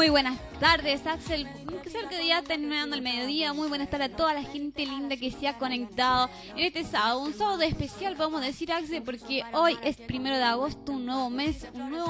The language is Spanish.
Muy buenas tardes, Axel. Creo que ya terminando el mediodía. Muy buenas tardes a toda la gente linda que se ha conectado en este sábado. Un sábado especial, vamos a decir, Axel, porque hoy es 1 de agosto, un nuevo mes, un nuevo